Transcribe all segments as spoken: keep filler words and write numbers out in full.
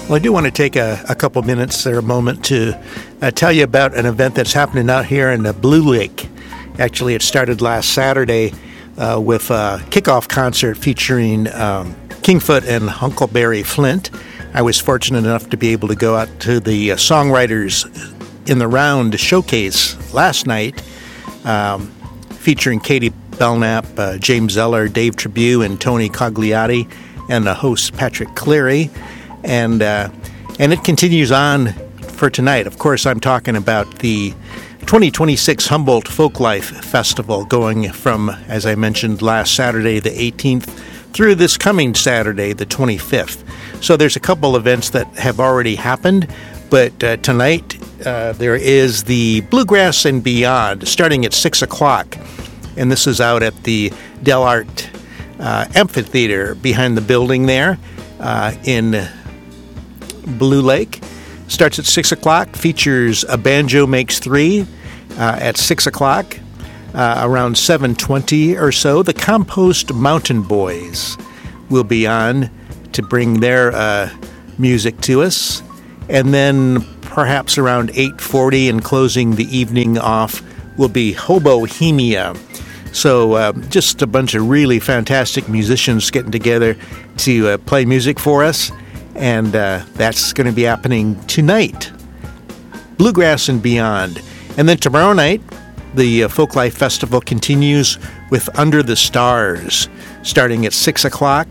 Well, I do want to take a, a couple minutes or a moment to uh, tell you about an event that's happening out here in the Blue Lake. Actually, it started last Saturday uh, with a kickoff concert featuring um, Kingfoot and Huckleberry Flint. I was fortunate enough to be able to go out to the uh, Songwriters in the Round showcase last night, um, featuring Katie Belknap, uh, James Zeller, Dave Tribune, and Tony Cogliatti, and the host Patrick Cleary. And uh, and it continues on for tonight. Of course, I'm talking about the twenty twenty-six Humboldt Folklife Festival, going from, as I mentioned, last Saturday, the eighteenth, through this coming Saturday, the twenty-fifth. So there's a couple events that have already happened, but uh, tonight uh, there is the Bluegrass and Beyond, starting at six o'clock. And this is out at the Del Arte uh, Amphitheater behind the building there uh, in Blue Lake. Starts at six o'clock, features A Banjo Makes Three uh, at six o'clock. Uh, around seven twenty or so, the Compost Mountain Boys will be on to bring their uh, music to us. And then perhaps around eight forty, and closing the evening off, will be Hobohemia. So uh, just a bunch of really fantastic musicians getting together to uh, play music for us. And uh, that's going to be happening tonight. Bluegrass and Beyond. And then tomorrow night, the uh, Folklife Festival continues with Under the Stars, starting at six o'clock.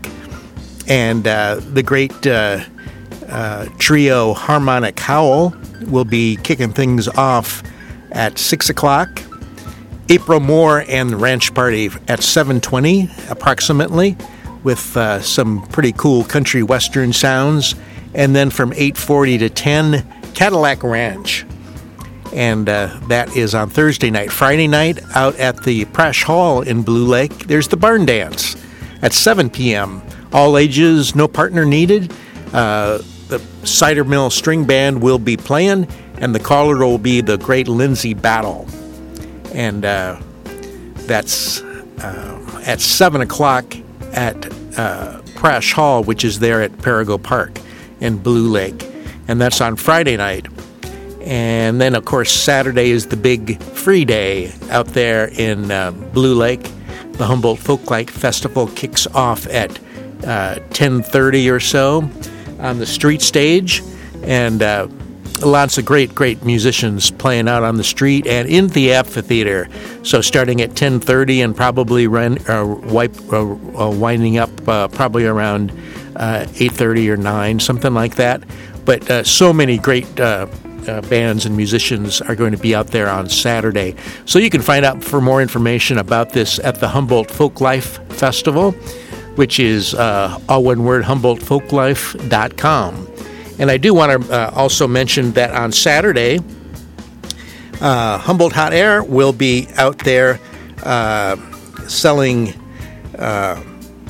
And uh, the great uh, uh, trio Harmonic Howl will be kicking things off at six o'clock. April Moore and the Ranch Party at seven twenty approximately, with uh, some pretty cool country western sounds. And then from eight forty to ten, Cadillac Ranch. And uh, that is on Thursday night. Friday night, out at the Prash Hall in Blue Lake, there's the Barn Dance at seven p.m. All ages, no partner needed. Uh, the Cider Mill String Band will be playing, and the caller will be the great Lindsay Battle. And uh, that's uh, at seven o'clock at uh, Prash Hall, which is there at Perigo Park in Blue Lake. And that's on Friday night. And then, of course, Saturday is the big free day out there in uh, Blue Lake. The Humboldt Folklife Festival kicks off at uh, ten thirty or so on the street stage. And uh, lots of great, great musicians playing out on the street and in the amphitheater. So starting at ten thirty and probably run, uh, wipe, uh, uh, winding up uh, probably around uh, eight thirty or nine, something like that. But uh, so many great uh, uh, bands and musicians are going to be out there on Saturday. So you can find out for more information about this at the Humboldt Folklife Festival, which is uh, all one word, humboldt folklife dot com. And I do want to uh, also mention that on Saturday, uh, Humboldt Hot Air will be out there uh, selling uh,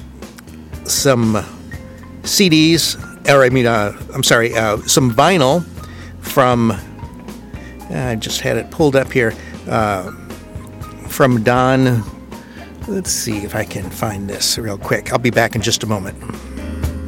some C Ds, or I mean, uh, I'm sorry, uh, some vinyl from, I just had it pulled up here, uh, from Don. Let's see if I can find this real quick. I'll be back in just a moment.